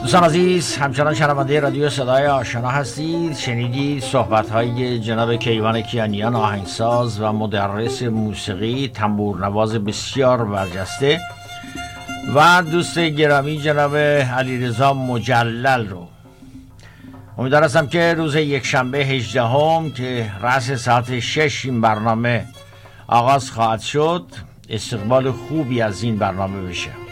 دوستان عزیز، همچنان شنونده رادیو صدای آشنا هستید. شنیدید صحبت‌های جناب کیوان کیانیان، آهنگساز و مدرس موسیقی، تنبورنواز بسیار برجسته، و دوست گرامی جناب علیرضا مجلل رو. امیدوار هستم که روز یکشنبه 18 که رأس ساعت 6 این برنامه آغاز خواهد شد، استقبال خوبی از این برنامه بشه.